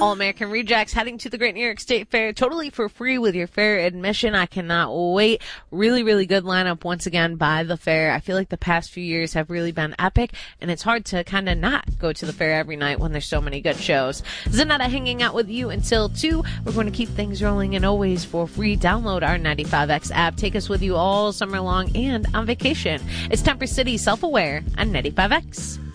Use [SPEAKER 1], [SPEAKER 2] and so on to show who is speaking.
[SPEAKER 1] All American Rejects heading to the Great New York State Fair totally for free with your fair admission. I cannot wait. Really, really good lineup once again by the fair. I feel like the past few years have really been epic, and it's hard to kind of not go to the fair every night when there's so many good shows. Zanetta hanging out with you until 2. We're going to keep things rolling, and always for free, download our 95X app. Take us with you all summer long and on vacation. It's Temper City Self-Aware on 95X.